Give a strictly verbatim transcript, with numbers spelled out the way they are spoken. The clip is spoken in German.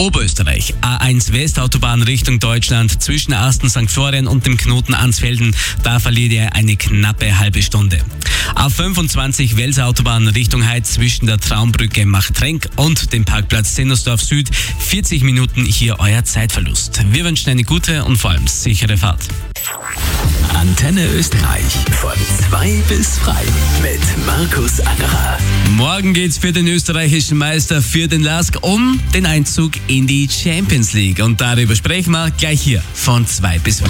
Oberösterreich, A eins Westautobahn Richtung Deutschland zwischen Asten Sankt Florian und dem Knoten Ansfelden. Da verliert ihr eine knappe halbe Stunde. A fünfundzwanzig Welser Autobahn Richtung Heiz zwischen der Traumbrücke Machtrenk und dem Parkplatz Sennersdorf Süd. vierzig Minuten hier euer Zeitverlust. Wir wünschen eine gute und vor allem sichere Fahrt. Antenne Österreich von zwei bis frei mit Markus Angerer. Morgen geht's für den österreichischen Meister für den Lask um den Einzug in die Champions League. Und darüber sprechen wir gleich hier von zwei bis frei.